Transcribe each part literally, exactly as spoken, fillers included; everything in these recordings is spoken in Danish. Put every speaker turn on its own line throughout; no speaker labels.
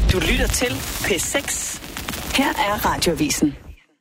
Du lytter til P seks. Her er Radioavisen.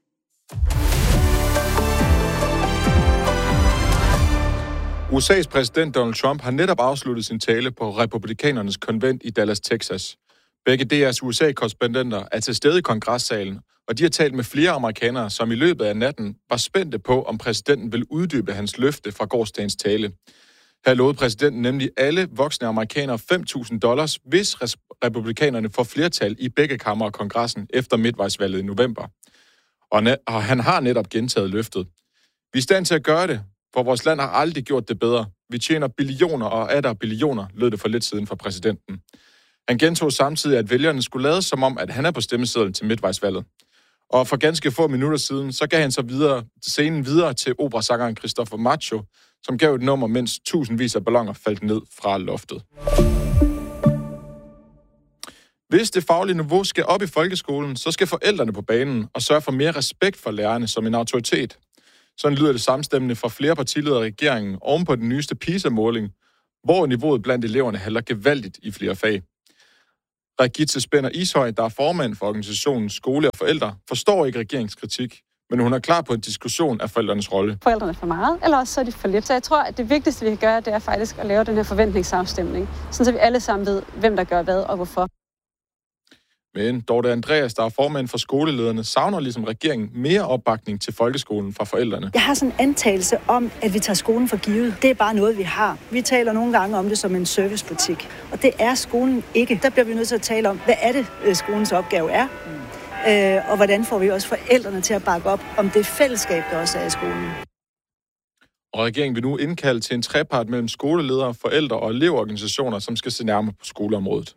U S A's præsident Donald Trump har netop afsluttet sin tale på republikanernes konvent i Dallas, Texas. Begge D R's U S A-korrespondenter er til stede i kongressalen, og de har talt med flere amerikanere, som i løbet af natten var spændte på, om præsidenten vil uddybe hans løfte fra gårsdagens tale. Her lovede præsidenten nemlig alle voksne amerikanere fem tusind dollars, hvis republikanerne får flertal i begge kammer af kongressen efter midtvejsvalget i november. Og, ne- og han har netop gentaget løftet. Vi er i stand til at gøre det, for vores land har aldrig gjort det bedre. Vi tjener billioner og atter billioner, lød det for lidt siden fra præsidenten. Han gentog samtidig, at vælgerne skulle lade som om, at han er på stemmesedlen til midtvejsvalget. Og for ganske få minutter siden, så gav han så videre, scenen videre til operasangeren Christopher Macho, som gav et nummer, mens tusindvis af balloner faldt ned fra loftet. Hvis det faglige niveau skal op i folkeskolen, så skal forældrene på banen og sørge for mere respekt for lærerne som en autoritet. Sådan lyder det samstemmende fra flere partiledere i regeringen oven på den nyeste PISA-måling, hvor niveauet blandt eleverne halter gevaldigt i flere fag. Regitze Spænder Ishøj, der er formand for organisationen Skole og Forældre, forstår ikke regeringskritik, men hun er klar på en diskussion af forældrenes rolle.
Forældrene er for meget, eller også så er de for lidt. Så jeg tror, at det vigtigste, vi kan gøre, det er faktisk at lave den her forventningsafstemning, så vi alle sammen ved, hvem der gør hvad og hvorfor.
Men Dorte Andreas, der er formand for skolelederne, savner ligesom regeringen mere opbakning til folkeskolen fra forældrene.
Jeg har sådan en antagelse om, at vi tager skolen for givet. Det er bare noget, vi har. Vi taler nogle gange om det som en servicebutik, og det er skolen ikke. Der bliver vi nødt til at tale om, hvad er det, skolens opgave er, mm. og hvordan får vi også forældrene til at bakke op om det fællesskab, der også er i skolen.
Og regeringen vil nu indkalde til en trepart mellem skoleledere, forældre og elevorganisationer, som skal se nærmere på skoleområdet.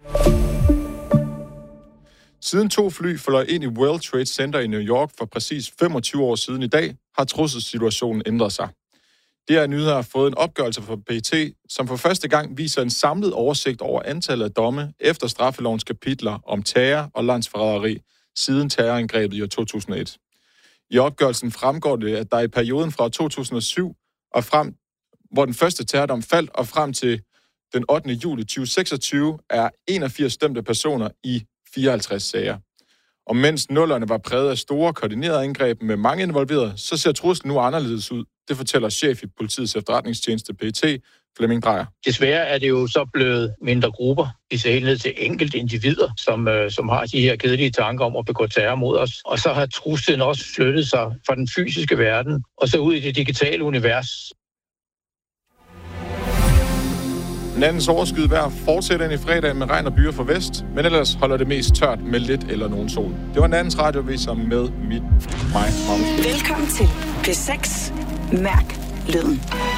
Siden to fly fløj ind i World Trade Center i New York for præcis femogtyve år siden i dag, har trusselssituationen ændret sig. Det er nyheder har fået en opgørelse fra P E T, som for første gang viser en samlet oversigt over antallet af domme efter straffelovens kapitler om terror og landsforræderi siden terrorangrebet i år to tusind og et. I opgørelsen fremgår det, at der i perioden fra to tusind og syv og frem, hvor den første terrordom faldt, og frem til den ottende juli to tusind og seksogtyve, er enogfirs dømte personer i fireoghalvtreds sager. Og mens nullerne var præget af store koordinerede angreb med mange involverede, så ser truslen nu anderledes ud. Det fortæller chef i politiets efterretningstjeneste P E T, Flemming Drejer.
Desværre er det jo så blevet mindre grupper, i ned til enkelte individer, som, øh, som har de her kedelige tanker om at begå terror mod os. Og så har truslen også flyttet sig fra den fysiske verden og så ud i det digitale univers.
Nattens overskyet vejr fortsætter ind i fredag med regn og byer fra vest, men ellers holder det mest tørt med lidt eller nogen sol. Det var nattens radioviser med mit, mig, Magnus.
Velkommen til P seks. Mærk lyden.